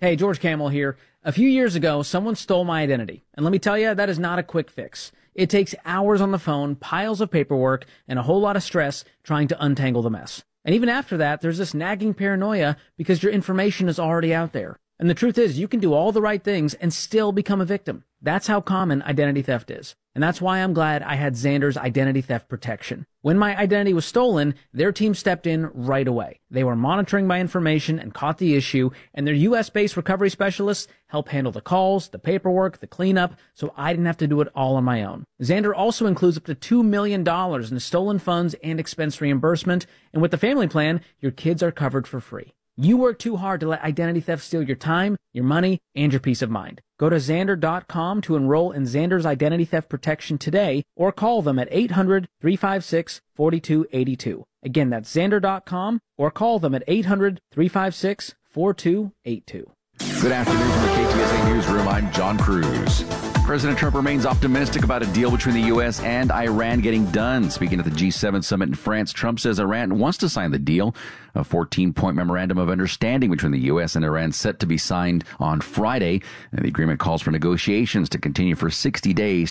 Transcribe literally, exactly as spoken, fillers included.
Hey, George Camel here. A few years ago, someone stole my identity. And let me tell you, that is not a quick fix. It takes hours on the phone, piles of paperwork, and a whole lot of stress trying to untangle the mess. And even after that, there's this nagging paranoia because your information is already out there. And the truth is, you can do all the right things and still become a victim. That's how common identity theft is. And that's why I'm glad I had Xander's identity theft protection. When my identity was stolen, their team stepped in right away. They were monitoring my information and caught the issue, and their U S-based recovery specialists helped handle the calls, the paperwork, the cleanup, so I didn't have to do it all on my own. Xander also includes up to two million dollars in stolen funds and expense reimbursement, and with the family plan, your kids are covered for free. You work too hard to let identity theft steal your time, your money, and your peace of mind. Go to Xander dot com to enroll in Xander's identity theft protection today, or call them at eight hundred, three five six, four two eight two. Again, that's Xander dot com, or call them at eight hundred, three five six, four two eight two. Good afternoon from the K T S A Newsroom. I'm John Cruz. President Trump remains optimistic about a deal between the U S and Iran getting done. Speaking at the G seven summit in France, Trump says Iran wants to sign the deal. A fourteen-point memorandum of understanding between the U S and Iran set to be signed on Friday. And the agreement calls for negotiations to continue for sixty days